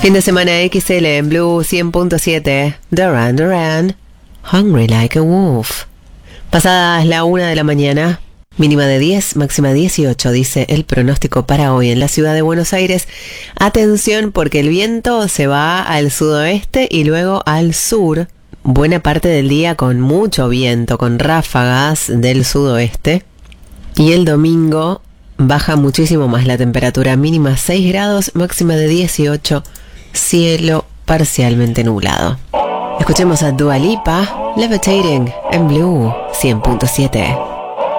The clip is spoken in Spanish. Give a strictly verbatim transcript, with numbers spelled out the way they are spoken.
Fin de semana X L en Blue cien punto siete. Duran Duran, Hungry Like a Wolf. Pasadas la una de la mañana, mínima de diez, máxima dieciocho, dice el pronóstico para hoy en la ciudad de Buenos Aires. Atención porque el viento se va al sudoeste y luego al sur. Buena parte del día con mucho viento, con ráfagas del sudoeste. Y el domingo baja muchísimo más la temperatura, mínima seis grados, máxima de dieciocho, cielo parcialmente nublado. Escuchemos a Dua Lipa, Levitating en Blue cien punto siete.